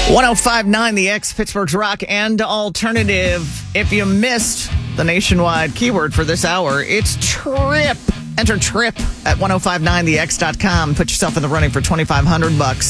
1059 The X, Pittsburgh's rock and alternative. If you missed the nationwide keyword for this hour, it's trip. Enter trip at 1059thex.com. Put yourself in the running for $2,500.